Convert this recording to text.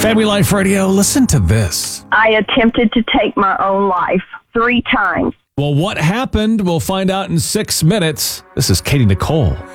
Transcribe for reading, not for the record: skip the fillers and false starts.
Family Life Radio, listen to this. I attempted to take my own life 3 times. Well, what happened? We'll find out in 6 minutes. This is Katie Nicole.